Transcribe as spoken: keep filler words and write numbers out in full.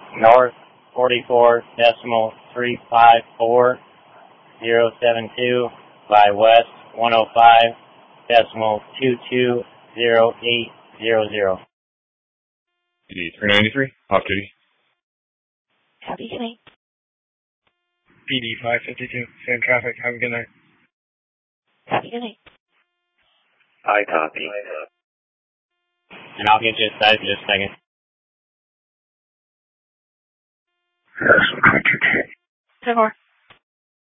north forty-four decimal three five four zero seven two by west one oh five decimal two two zero eight zero zero. P D three ninety-three, off duty. Copy, good night. P D five fifty-two, same traffic, have a good night. Copy, good night. I copy. And I'll get you a size in just a second. ten four.